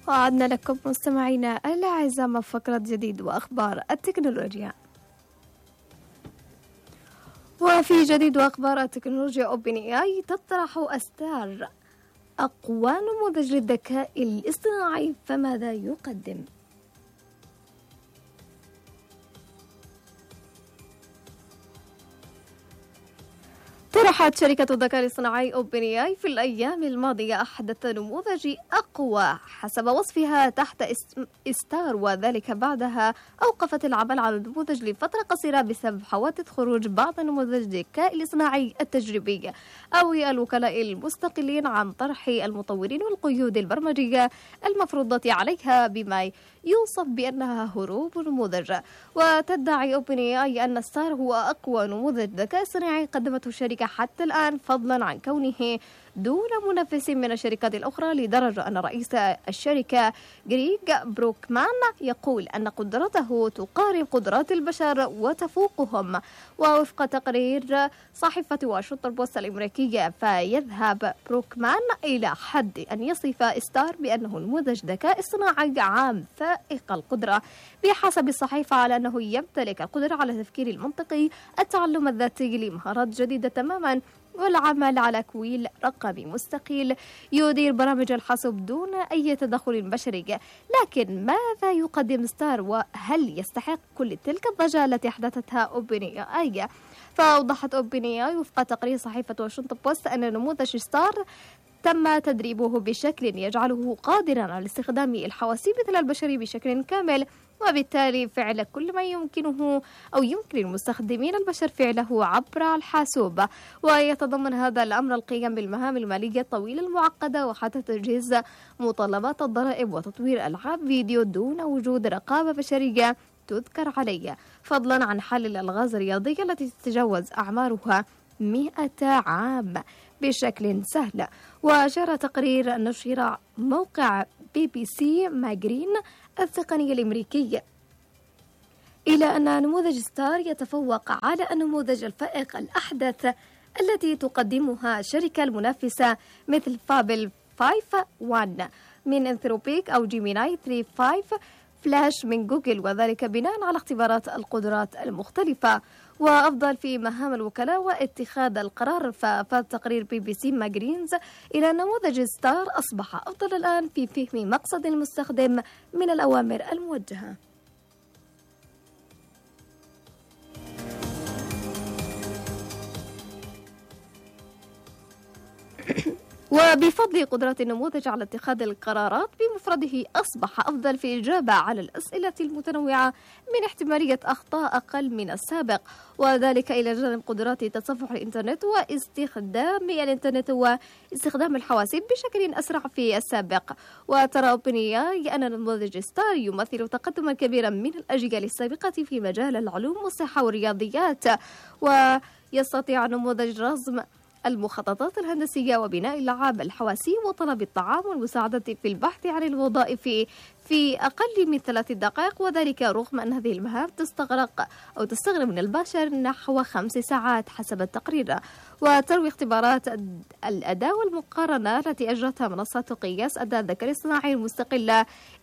وعدنا لكم مستمعينا الأعزاء مع فقرة جديد وأخبار التكنولوجيا. وفي جديد وأخبار التكنولوجيا، أوبن اي اي تطرح أستار أقوى نموذج للذكاء الاصطناعي، فماذا يقدم؟ طرحت شركة الذكاء الاصطناعي أوبن اي اي في الأيام الماضية أحدث نموذج أقوى حسب وصفها تحت اسم ستار، وذلك بعدها أوقفت العمل على النموذج لفترة قصيرة بسبب حوادث خروج بعض نموذج الذكاء الاصطناعي التجريبي أو الوكلاء المستقلين عن طرح المطورين والقيود البرمجية المفروضة عليها، بما يوصف بأنها هروب نموذج. وتدعي أوبن اي اي أن ستار هو أقوى نموذج ذكاء اصطناعي قدمته الشركة حتى الآن، فضلا عن كونه دون منافس من الشركات الأخرى، لدرجة أن رئيس الشركة غريغ بروكمان يقول أن قدرته تقارب قدرات البشر وتفوقهم. ووفق تقرير صحيفة واشنطن بوست الأمريكية، فيذهب بروكمان إلى حد أن يصف ستار بأنه نموذج ذكاء اصطناعي عام فائق القدرة، بحسب الصحيفة على أنه يمتلك القدرة على التفكير المنطقي، التعلم الذاتي لمهارات جديدة تماما، والعمل على كويل رقمي مستقل يدير برامج الحاسوب دون أي تدخل بشري. لكن ماذا يقدم ستار، وهل يستحق كل تلك الضجة التي أحدثتها أوبن اي اي؟ فأوضحت أوبن اي اي وفق تقرير صحيفة واشنطن بوست أن نموذج ستار تم تدريبه بشكل يجعله قادرا على استخدام الحواسيب مثل البشر بشكل كامل، وبالتالي فعل كل ما يمكن المستخدمين البشر فعله عبر الحاسوب. ويتضمن هذا الأمر القيام بالمهام المالية الطويلة المعقدة، وحتى تجهيز مطالبات الضرائب وتطوير ألعاب فيديو دون وجود رقابة بشرية تذكر عليه، فضلا عن حل الألغاز الرياضية التي تتجاوز أعمارها 100 عام بشكل سهل. وأشار تقرير نشر موقع BBC ماجرين التقني الأمريكي إلى أن نموذج ستار يتفوق على النموذج الفائق الأحدث التي تقدمها الشركة المنافسة مثل فابل 5 من أنثروبيك أو جيميناي 3.5 فلاش من جوجل، وذلك بناء على اختبارات القدرات المختلفة وأفضل في مهام الوكلاء واتخاذ القرار. فأفاد تقرير BBC ماجرينز إلى أن نموذج ستار أصبح أفضل الآن في فهم مقصد المستخدم من الأوامر الموجهة. وبفضل قدرات النموذج على اتخاذ القرارات بمفرده، أصبح أفضل في الإجابة على الأسئلة المتنوعة من احتمالية أخطاء أقل من السابق، وذلك إلى جانب قدرات تصفح الإنترنت واستخدام الإنترنت واستخدام الحواسيب بشكل أسرع في السابق. وترى أوبن اي اي أن نموذج ستار يمثل تقدما كبيرا من الأجيال السابقة في مجال العلوم والصحة والرياضيات، ويستطيع النموذج رسم المخططات الهندسية وبناء الألعاب الحواسيب وطلب الطعام والمساعدة في البحث عن الوظائف في أقل من 3 دقائق، وذلك رغم أن هذه المهام تستغرق من البشر نحو 5 ساعات حسب التقرير. وتروي اختبارات الأداء والمقارنة التي أجرتها منصة قياس أداء الذكاء الاصطناعي المستقلة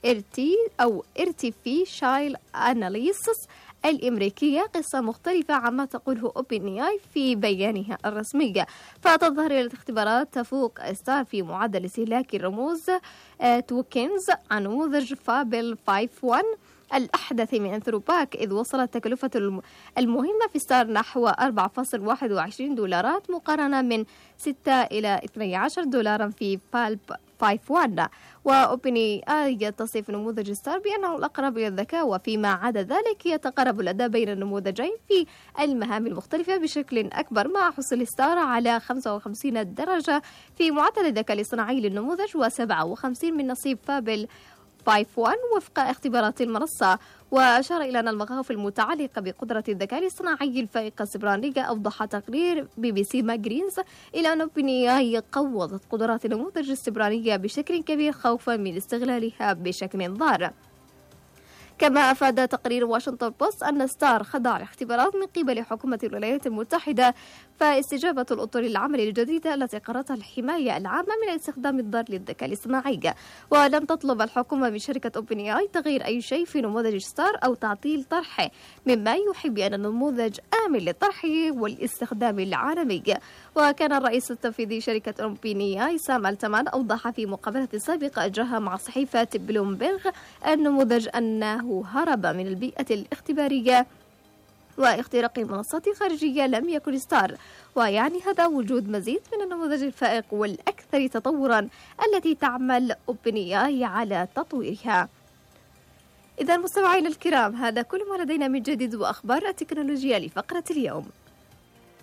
Artificial Analysis الأمريكية قصة مختلفة عما تقوله أوبن اي اي في بيانها الرسمي. فتظهر الاختبارات تفوق ستار في معدل استهلاك الرموز توكنز عن نموذج فابل 5 الأحدث من أنثروباك، إذ وصلت تكلفة المهمة في ستار نحو 4.21 دولارات مقارنة من 6 إلى 12 دولارا في فالب 5. وأوبن اي اي تصف نموذج ستار بأنه الأقرب إلى الذكاء، وفيما عدا ذلك يتقارب الأداء بين النموذجين في المهام المختلفة بشكل أكبر، مع حصول ستار على 55 درجة في معدل الذكاء الاصطناعي للنموذج و57 من نصيب فابل 5 وفق اختبارات المنصة. وأشار إلى أن المخاوف المتعلقة بقدرة الذكاء الاصطناعي الفائقة السبرانية، أوضح تقرير BBC ماجرينز إلى أن أوبن اي اي قوضت قدرات النموذج السبرانية بشكل كبير خوفا من استغلالها بشكل ضار. كما أفاد تقرير واشنطن بوست أن ستار خضع لاختبارات من قبل حكومة الولايات المتحدة فاستجابة الأطر العمل الجديدة التي قررتها الحماية العامة من الاستخدام الضار للذكاء الاصطناعي. ولم تطلب الحكومة من شركة أوبن اي اي تغيير أي شيء في نموذج ستار أو تعطيل طرحه، مما يوحي بأن النموذج آمن للطرح والاستخدام العالمي. وكان الرئيس التنفيذي شركة أوبن اي اي سام التمان أوضح في مقابلة سابقة أجراها مع صحيفة بلومبرغ النموذج أنه هرب من البيئة الاختبارية واختراق منصات خارجية لم يكن ستار، ويعني هذا وجود مزيد من النموذج الفائق والأكثر تطورا التي تعمل أوبن اي اي على تطويرها. إذا مستمعينا الكرام، هذا كل ما لدينا من جديد وأخبار التكنولوجيا لفقرة اليوم.